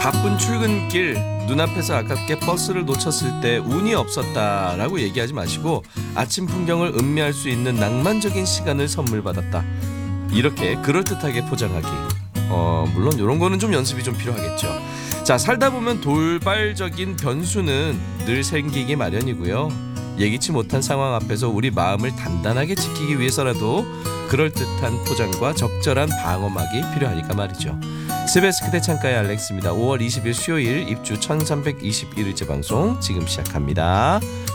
바쁜 출근길 눈앞에서 아깝게 버스를 놓쳤을 때 운이 없었다라고 얘기하지 마시고 아침 풍경을 음미할 수 있는 낭만적인 시간을 선물 받았다. 이렇게 그럴듯하게 포장하기. 물론 이런 거는 좀 연습이 좀 필요하겠죠. 자, 살다 보면 돌발적인 변수는 늘 생기기 마련이고요. 예기치 못한 상황 앞에서 우리 마음을 단단하게 지키기 위해서라도 그럴듯한 포장과 적절한 방어막이 필요하니까 말이죠. 스베스크 대창가의 알렉스입니다. 5월 20일 수요일 입주 1321일째 방송 지금 시작합니다.